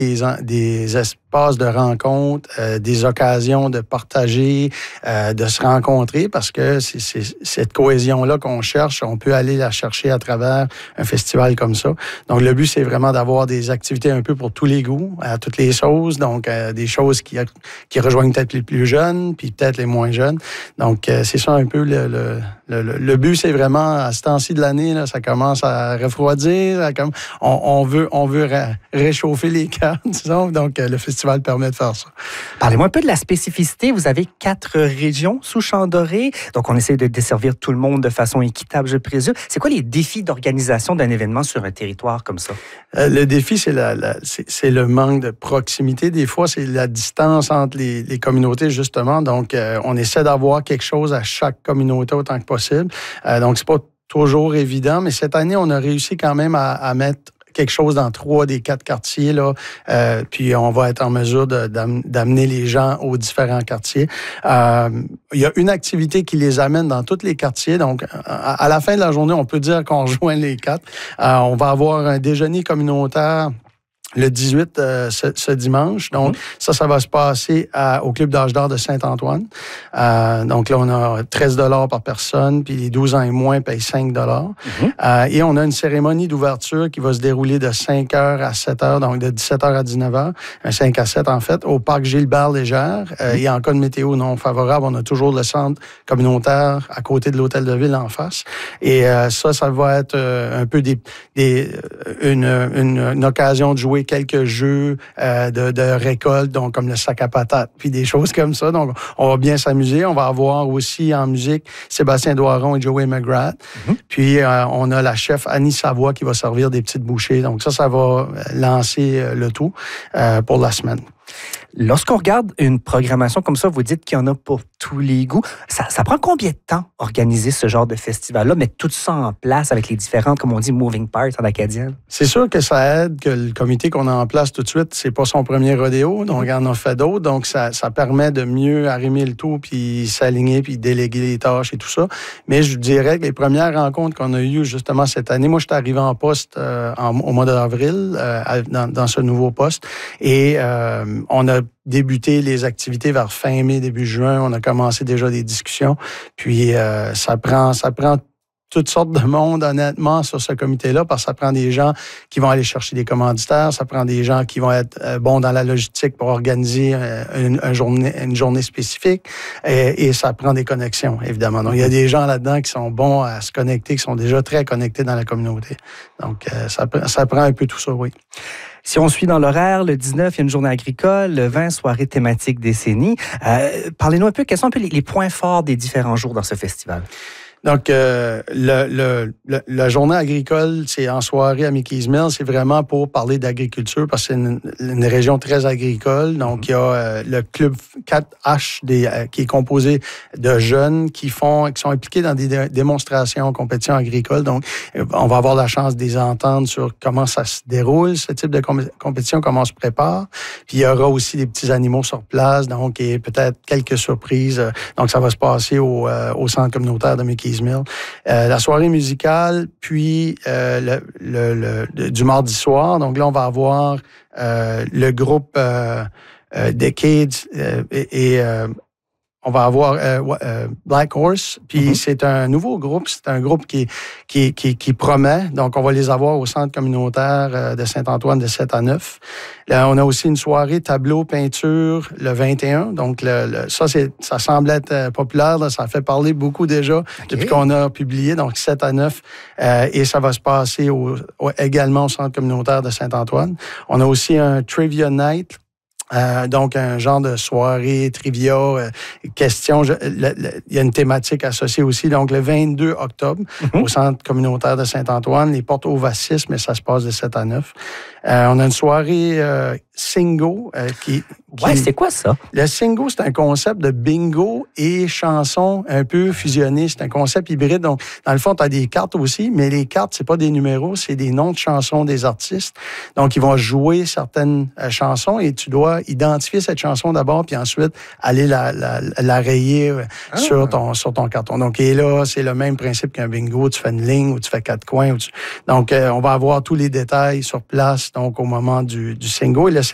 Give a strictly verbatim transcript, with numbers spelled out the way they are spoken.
des, des espaces de rencontre, euh, des occasions de partager, euh, de se rencontrer, parce que c'est, c'est cette cohésion-là qu'on cherche, on peut aller la chercher à travers un festival comme ça. Donc, le but, c'est vraiment d'avoir des activités un peu pour tous les goûts, à toutes les sauces, donc euh, des choses qui, qui rejoignent peut-être les plus jeunes, puis peut-être les moins jeunes. Donc, euh, c'est ça un peu le, le, le, le but, c'est vraiment, à ce temps-ci de l'année, là, ça commence à refroidir, ça comme, on, on veut, on veut ré- réchauffer les cartes, disons, donc euh, le festival permet de faire ça. Parlez-moi un peu de la spécificité. Vous avez quatre régions sous Champ Doré, donc on essaie de desservir tout le monde de façon équitable, je présume. C'est quoi les défis d'organisation d'un événement sur un territoire comme ça? Euh, le défi, c'est, la, la, c'est, c'est le manque de proximité. Des fois, c'est la distance entre les, les communautés, justement. Donc, euh, on essaie d'avoir quelque chose à chaque communauté autant que possible. Euh, donc, c'est pas toujours évident, mais cette année, on a réussi quand même à, à mettre quelque chose dans trois des quatre quartiers, là, euh, puis on va être en mesure de, d'amener les gens aux différents quartiers. Euh, il y a une activité qui les amène dans tous les quartiers, donc à, à la fin de la journée, on peut dire qu'on rejoint les quatre. Euh, on va avoir un déjeuner communautaire le dix-huit, euh, ce, ce dimanche. Donc, mm-hmm. ça, ça va se passer à, au Club d'âge d'or de Saint-Antoine. Euh, donc là, on a treize dollars par personne, puis les douze ans et moins payent cinq dollars. Mm-hmm. Euh, et on a une cérémonie d'ouverture qui va se dérouler de cinq heures à sept heures, donc de dix-sept heures à dix-neuf heures, un cinq à sept en fait, au parc Gilbert-Légère. Euh, mm-hmm. Et en cas de météo non favorable, on a toujours le centre communautaire à côté de l'hôtel de ville en face. Et euh, ça, ça va être euh, un peu des, des, une, une, une occasion de jouer quelques jeux euh, de, de récolte, donc comme le sac à patates, puis des choses comme ça. Donc, on va bien s'amuser. On va avoir aussi en musique Sébastien Doiron et Joey McGrath. Mm-hmm. Puis, euh, on a la chef Annie Savoie qui va servir des petites bouchées. Donc, ça, ça va lancer le tout euh, pour la semaine. Lorsqu'on regarde une programmation comme ça, vous dites qu'il y en a pour tous les goûts. Ça, ça prend combien de temps organiser ce genre de festival-là, mettre tout ça en place avec les différentes, comme on dit, moving parts en acadien? C'est sûr que ça aide que le comité qu'on a en place tout de suite, c'est pas son premier rodéo, donc il en a fait d'autres, donc ça, ça permet de mieux arrimer le tout, puis s'aligner, puis déléguer les tâches et tout ça. Mais je dirais que les premières rencontres qu'on a eues justement cette année, moi je suis arrivé en poste euh, en, au mois d'avril, euh, dans, dans ce nouveau poste, et euh, on a débuté les activités vers fin mai, début juin. On a commencé déjà des discussions. Puis, euh, ça prend, ça prend toutes sortes de monde, honnêtement, sur ce comité-là, parce que ça prend des gens qui vont aller chercher des commanditaires, ça prend des gens qui vont être euh, bons dans la logistique pour organiser euh, une, une, journée, une journée spécifique, et, et ça prend des connexions, évidemment. Donc, il y a des gens là-dedans qui sont bons à se connecter, qui sont déjà très connectés dans la communauté. Donc, euh, ça, ça prend un peu tout ça, oui. Si on suit dans l'horaire, le dix-neuf, il y a une journée agricole, le vingt, soirée thématique décennie. Euh, parlez-nous un peu, quels sont un peu les, les points forts des différents jours dans ce festival? Donc, euh, le, le, le, la journée agricole, c'est en soirée à Mickey's Mill, c'est vraiment pour parler d'agriculture parce que c'est une, une région très agricole. Donc, il y a euh, le club quatre H des, euh, qui est composé de jeunes qui font, qui sont impliqués dans des dé- démonstrations, compétitions agricoles. Donc, on va avoir la chance de les entendre sur comment ça se déroule, ce type de com- compétition, comment on se prépare. Puis, il y aura aussi des petits animaux sur place, donc, et peut-être quelques surprises. Donc, ça va se passer au, euh, au centre communautaire de Mickey's Mill. Euh, la soirée musicale, puis euh, le, le, le, le, du mardi soir. Donc là, on va avoir euh, le groupe euh, euh, Decades euh, et, et euh, on va avoir euh, euh, Black Horse, puis mm-hmm. c'est un nouveau groupe, c'est un groupe qui, qui, qui, qui promet. Donc, on va les avoir au centre communautaire euh, de Saint-Antoine de sept à neuf. Là, on a aussi une soirée tableau peinture le vingt et un. Donc, le, le, ça, c'est, ça semble être euh, populaire. Là, ça fait parler beaucoup déjà okay. depuis qu'on a publié. Donc, sept à neuf. Euh, et ça va se passer au, au, également au centre communautaire de Saint-Antoine. On a aussi un Trivia Night. Euh, donc, un genre de soirée, trivia, euh, questions. Il y a une thématique associée aussi. Donc, le vingt-deux octobre, mm-hmm. au centre communautaire de Saint-Antoine, les portes ouvrent à six, mais ça se passe de sept à neuf. Euh, on a une soirée euh, Singo euh, qui, qui... Ouais, c'est quoi ça? Le Singo, c'est un concept de bingo et chansons un peu fusionnées. C'est un concept hybride. Donc, dans le fond, tu as des cartes aussi, mais les cartes, c'est pas des numéros, c'est des noms de chansons des artistes. Donc, ils vont jouer certaines euh, chansons et tu dois identifier cette chanson d'abord, puis ensuite aller la, la, la rayer ah. sur, ton, sur ton carton. Donc, et là, c'est le même principe qu'un bingo. Tu fais une ligne ou tu fais quatre coins. Ou tu... Donc, euh, on va avoir tous les détails sur place, donc au moment du, du Singo. Et le